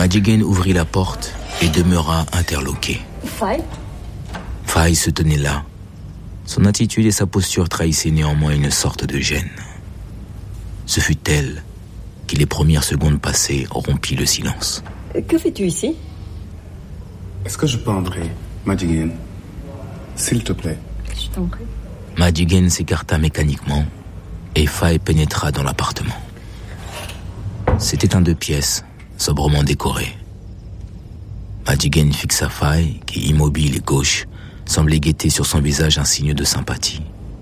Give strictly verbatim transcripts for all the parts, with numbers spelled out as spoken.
Madjiguène ouvrit la porte et demeura interloqué. Faye Faye se tenait là. Son attitude et sa posture trahissaient néanmoins une sorte de gêne. Ce fut elle qui, les premières secondes passées, rompit le silence. Que fais-tu ici? Est-ce que je peux entrer, Madjiguène? S'il te plaît. Je t'en prie. Madjiguène s'écarta mécaniquement et Faye pénétra dans l'appartement. C'était un deux pièces, sobrement décoré. Madjiguène fixa Faye, qui, immobile et gauche, semblait guetter sur son visage un signe de sympathie.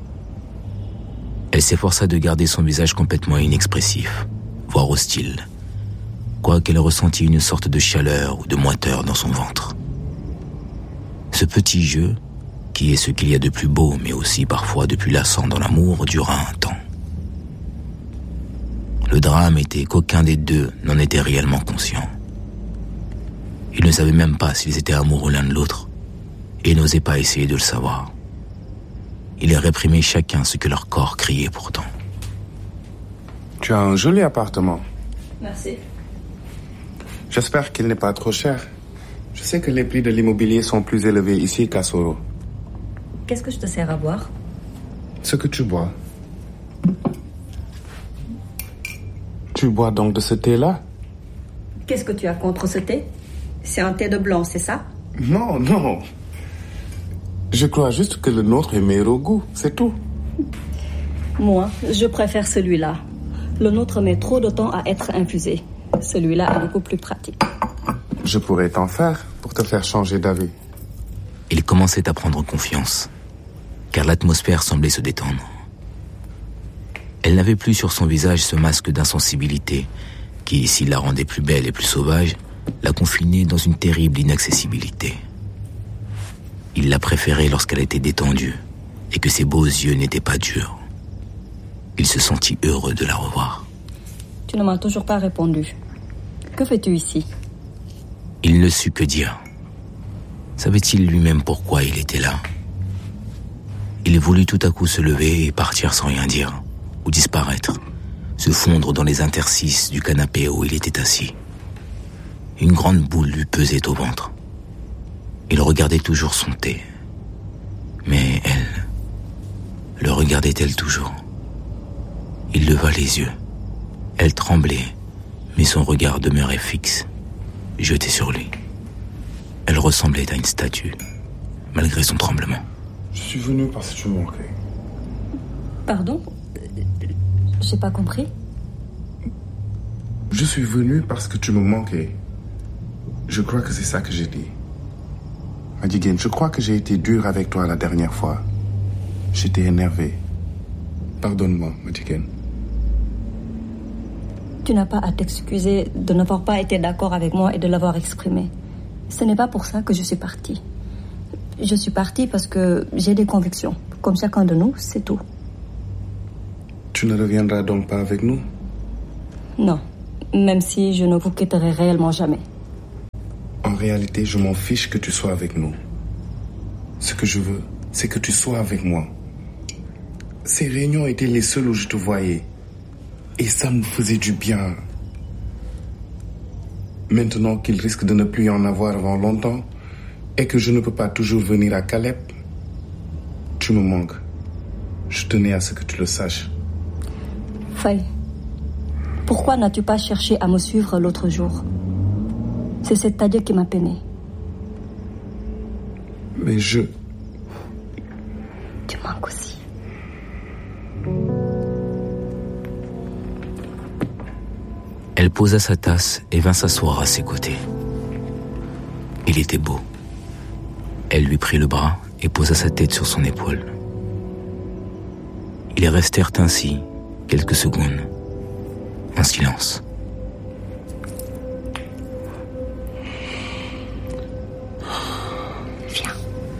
Elle s'efforça de garder son visage complètement inexpressif, voire hostile, quoiqu'elle ressentit une sorte de chaleur ou de moiteur dans son ventre. Ce petit jeu, qui est ce qu'il y a de plus beau, mais aussi parfois de plus lassant dans l'amour, dura un temps. Le drame était qu'aucun des deux n'en était réellement conscient. Ils ne savaient même pas s'ils étaient amoureux l'un de l'autre, et n'osaient pas essayer de le savoir. Ils réprimaient chacun ce que leur corps criait pourtant. Tu as un joli appartement. Merci. J'espère qu'il n'est pas trop cher. Je sais que les prix de l'immobilier sont plus élevés ici qu'à Soro. Qu'est-ce que je te sers à boire? Ce que tu bois. Tu bois donc de ce thé-là? Qu'est-ce que tu as contre ce thé? C'est un thé de blanc, c'est ça? Non, non. Je crois juste que le nôtre est meilleur au goût, c'est tout. Moi, je préfère celui-là. Le nôtre met trop de temps à être infusé. Celui-là est beaucoup plus pratique. Je pourrais t'en faire pour te faire changer d'avis. Il commençait à prendre confiance, car l'atmosphère semblait se détendre. Elle n'avait plus sur son visage ce masque d'insensibilité qui, s'il la rendait plus belle et plus sauvage, la confinait dans une terrible inaccessibilité. Il la préférait lorsqu'elle était détendue et que ses beaux yeux n'étaient pas durs. Il se sentit heureux de la revoir. Tu ne m'as toujours pas répondu. Que fais-tu ici? Il ne sut que dire. Savait-il lui-même pourquoi il était là? Il voulut tout à coup se lever et partir sans rien dire, ou disparaître, se fondre dans les interstices du canapé où il était assis. Une grande boule lui pesait au ventre. Il regardait toujours son thé. Mais elle, le regardait-elle toujours? Il leva les yeux. Elle tremblait, mais son regard demeurait fixe, jeté sur lui. Elle ressemblait à une statue, malgré son tremblement. Je suis venu parce que tu me manquais. Pardon? J'ai pas compris. Je suis venu parce que tu me manquais. Je crois que c'est ça que j'ai dit. Madjiguène, je crois que j'ai été dur avec toi la dernière fois. J'étais énervé. Pardonne-moi, Madjiguène. Tu n'as pas à t'excuser de n'avoir pas été d'accord avec moi et de l'avoir exprimé. Ce n'est pas pour ça que je suis partie. Je suis partie parce que j'ai des convictions. Comme chacun de nous, c'est tout. Tu ne reviendras donc pas avec nous? Non, même si je ne vous quitterai réellement jamais. En réalité, je m'en fiche que tu sois avec nous. Ce que je veux, c'est que tu sois avec moi. Ces réunions étaient les seules où je te voyais. Et ça me faisait du bien. Maintenant qu'il risque de ne plus y en avoir avant longtemps, et que je ne peux pas toujours venir à Caleb, tu me manques. Je tenais à ce que tu le saches. Faye, pourquoi n'as-tu pas cherché à me suivre l'autre jour? C'est cette Tadia qui m'a peiné. Mais je... Tu manques aussi. Elle posa sa tasse et vint s'asseoir à ses côtés. Il était beau. Elle lui prit le bras et posa sa tête sur son épaule. Ils restèrent ainsi quelques secondes, en silence. Viens.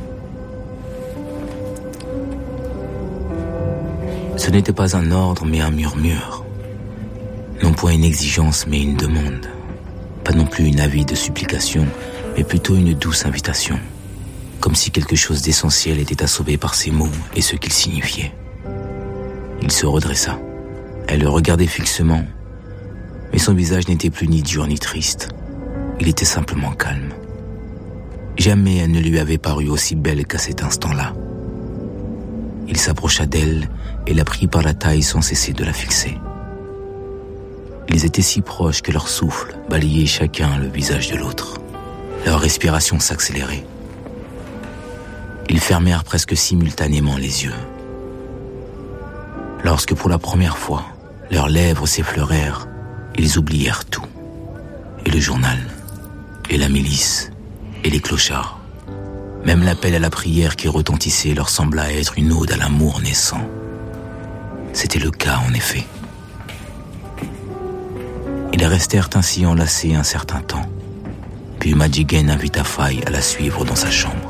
Ce n'était pas un ordre, mais un murmure. Non point une exigence, mais une demande. Pas non plus une avide supplication, mais plutôt une douce invitation. Comme si quelque chose d'essentiel était assommé par ces mots et ce qu'ils signifiaient. Il se redressa. Elle le regardait fixement, mais son visage n'était plus ni dur ni triste. Il était simplement calme. Jamais elle ne lui avait paru aussi belle qu'à cet instant-là. Il s'approcha d'elle et la prit par la taille sans cesser de la fixer. Ils étaient si proches que leur souffle balayait chacun le visage de l'autre. Leur respiration s'accélérait. Ils fermèrent presque simultanément les yeux. Lorsque pour la première fois, leurs lèvres s'effleurèrent, ils oublièrent tout. Et le journal, et la milice, et les clochards. Même l'appel à la prière qui retentissait leur sembla être une ode à l'amour naissant. C'était le cas, en effet. Ils restèrent ainsi enlacés un certain temps. Puis Madjiguène invita Faye à la suivre dans sa chambre.